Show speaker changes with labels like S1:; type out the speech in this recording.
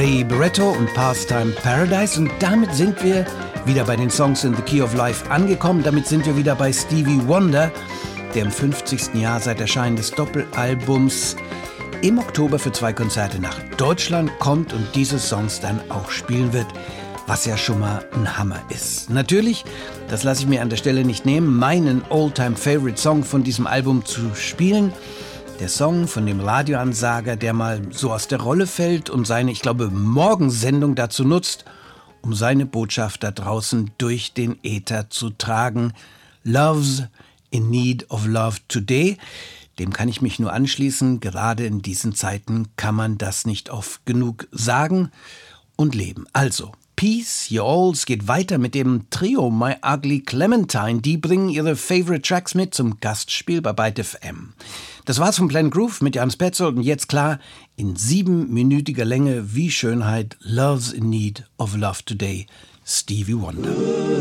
S1: Ray Barretto und Pastime Paradise. Und damit sind wir wieder bei den Songs in the Key of Life angekommen. Damit sind wir wieder bei Stevie Wonder, der im 50. Jahr seit Erscheinen des Doppelalbums im Oktober für 2 Konzerte nach Deutschland kommt und diese Songs dann auch spielen wird, was ja schon mal ein Hammer ist. Natürlich, das lasse ich mir an der Stelle nicht nehmen, meinen All-Time-Favorite-Song von diesem Album zu spielen. Der Song von dem Radioansager, der mal so aus der Rolle fällt und seine, ich glaube, Morgensendung dazu nutzt, um seine Botschaft da draußen durch den Äther zu tragen. Love's in need of love today. Dem kann ich mich nur anschließen. Gerade in diesen Zeiten kann man das nicht oft genug sagen und leben. Also, Peace, You Alls geht weiter mit dem Trio My Ugly Clementine. Die bringen ihre Favorite Tracks mit zum Gastspiel bei Byte FM. Das war's von Planet Groove mit Jan Petzold und jetzt klar, in 7-minütiger Länge wie Schönheit, Love's in Need of Love Today, Stevie Wonder.